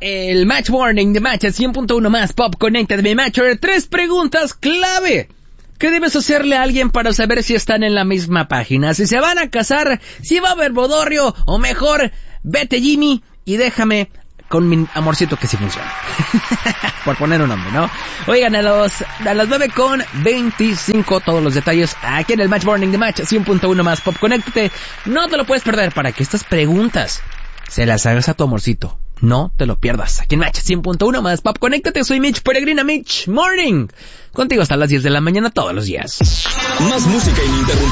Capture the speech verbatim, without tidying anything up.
el Match Morning de Match cien punto uno más Pop Connected Me Matcher. Tres preguntas clave. ¿Qué debes hacerle a alguien para saber si están en la misma página? Si se van a casar, si va a haber bodorrio, o mejor, vete Jimmy y déjame con mi amorcito que sí funciona. Por poner un nombre, ¿no? Oigan, a, los, a las nueve con veinticinco todos los detalles aquí en el Match Morning de Match cien punto uno más Pop Connected. No te lo puedes perder para que estas preguntas se las hagas a tu amorcito. No te lo pierdas. Aquí en Match cien punto uno más Pop Conéctate. Soy Mitch Peregrina, Mitch Morning. Contigo hasta las diez de la mañana todos los días. Más música ininterrumpida.